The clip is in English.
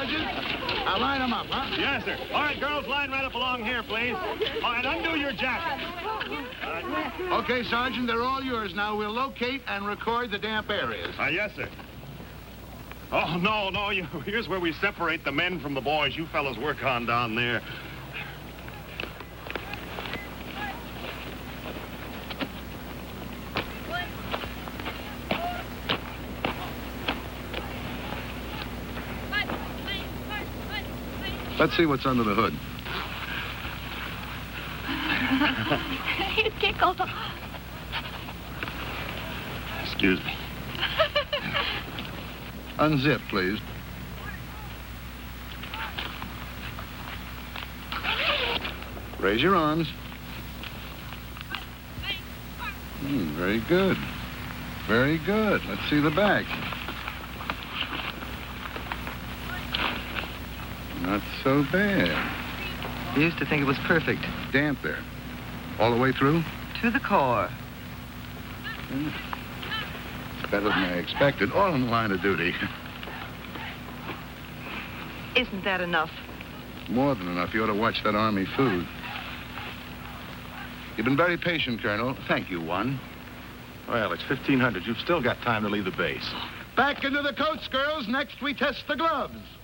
Sergeant. I'll line them up, huh? Yes, sir. All right, girls, line right up along here, please. Oh, and undo your jacket. Okay, Sergeant, they're all yours. Now we'll locate and record the damp areas. Yes, sir. Oh, no, here's where we separate the men from the boys. You fellas work on down there. Let's see what's under the hood. You tickle. Excuse me. Unzip, please. Raise your arms. Very good. Very good. Let's see the back. Not so bad. You used to think it was perfect. Damp there. All the way through? To the core. Better than I expected. All in the line of duty. Isn't that enough? More than enough. You ought to watch that Army food. You've been very patient, Colonel. Thank you, one. Well, it's 1500. You've still got time to leave the base. Back into the coats, girls. Next, we test the gloves.